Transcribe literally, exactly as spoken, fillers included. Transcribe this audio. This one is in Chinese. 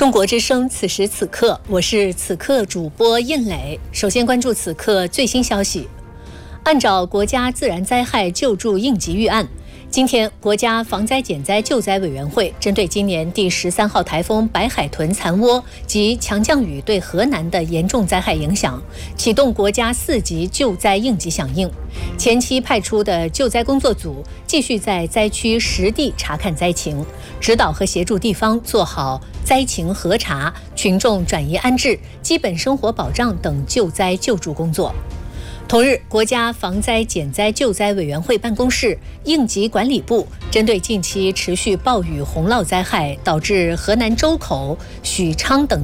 中国之声，此时此刻，我是此刻主播印磊。首先关注此刻最新消息。按照国家自然灾害救助应急预案，今天国家防灾减灾救灾委员会针对今年第十三号台风白海豚残涡及强降雨对河南的严重灾害影响，启动国家四级救灾应急响应。前期派出的救灾工作组继续在灾区实地查看灾情，指导和协助地方做好灾情核查、群众转移安置、基本生活保障等救灾救助工作。同日，国家防灾减灾救灾委员会办公室、应急管理部针对近期持续暴雨洪涝灾害导致河南周口、许昌等